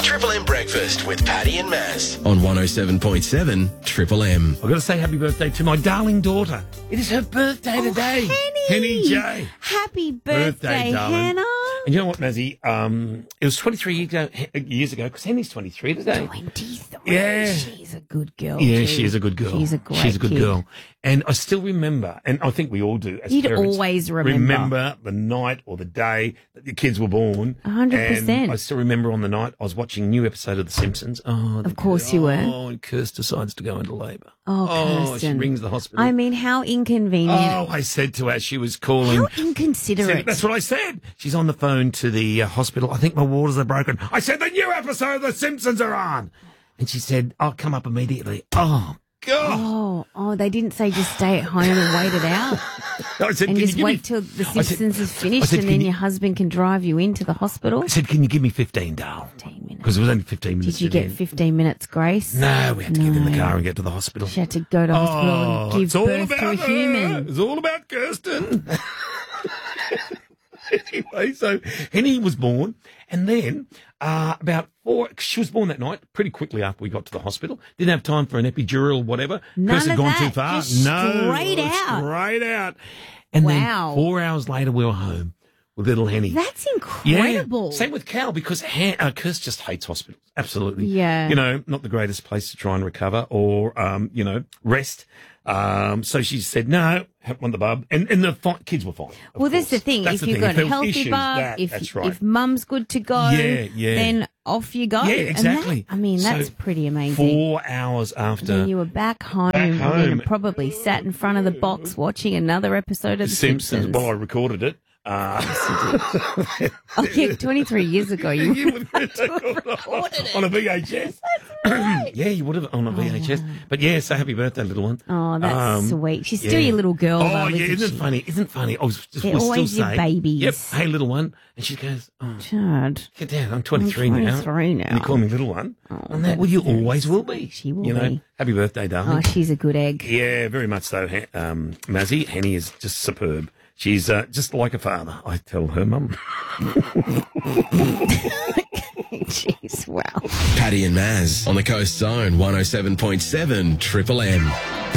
Triple M Breakfast with Paddy and Maz on 107.7 Triple M. I've got to say happy birthday to my darling daughter. It is her birthday today. Henny J. Happy birthday, darling. Hannah. And you know what, Mazzy? It was 23 years ago, because Henny's 23 today. 23. Yeah. She's a good girl. Yeah, too. she is a good girl. She's a great She's a good kid. girl. And I still remember, and I think we all do as You'd parents. always remember. Remember the night or the day that your kids were born. 100%. And I still remember on the night I was watching a new episode of The Simpsons. Of course you were. Oh, and Kirst decides to go into labour. Oh, she Kirsten. rings the hospital. I mean, how inconvenient. Oh, I said to her, she was calling. How inconsiderate. That's what I said. She's on the phone to the hospital. I think my waters are broken. I said, the new episode of The Simpsons are on. And she said, I'll come up immediately. Oh, God. Oh, they didn't say just stay at home and wait it out. I said, And "Can just you give wait me-" till The I said- Simpsons is I finished said, and "Can then you-" your husband can drive you into the hospital. I said, can you give me 15, darling? 15 minutes. Because it was only 15 minutes. Did you to get the 15 minutes grace? end. No, we had to get in the No. car and get to the hospital. She had to go to hospital and give it's all birth to a about her. human. It's all about Kirsten. Anyway, so Henny was born, and then she was born that night, pretty quickly after we got to the hospital. Didn't have time for an epidural or whatever. None Kirsten of had gone that, too far. just No, straight out. Straight out. And Wow. then 4 hours later, we were home with little Henny. That's incredible. Yeah. Same with Cal, because Kirst just hates hospitals. Absolutely. Yeah. You know, not the greatest place to try and recover or, rest. So she said, no, want the bub. And the kids were fine. Well, that's the thing. That's if the you've thing. got If there a was healthy issues, bub, that's right. if mum's good to go, Yeah. then off you go. Yeah, exactly. And that's So, pretty amazing. 4 hours after Then you were back home, and then probably sat in front of the box watching another episode of The Simpsons. Well, I recorded it. Oh, yeah, 23 years ago. You would have recorded it on a VHS. Yeah, you would have on a VHS. But yeah, so happy birthday, little one. Oh, that's sweet. She's still your little girl, Oh, though, yeah, isn't isn't she? it funny? Isn't it funny? I was just They're we'll always still your say, babies. Yep, hey, little one. And she goes, oh, Chad. get down. I'm 23 now. 23 now. And you call me little one. And that, well, that's you very always will be. She will you know, be. happy birthday, darling. Oh, she's a good egg. Yeah, very much so, Mazzy. Henny is just superb. She's just like a father, I tell her mum. Jeez, wow. Paddy and Maz on the Coast Zone 107.7 Triple M.